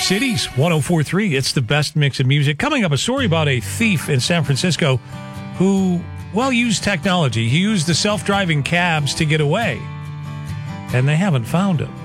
Cities, 104.3. It's the best mix of music. Coming up, a story about a thief in San Francisco who, used technology. He used the self-driving cabs to get away, and they haven't found him.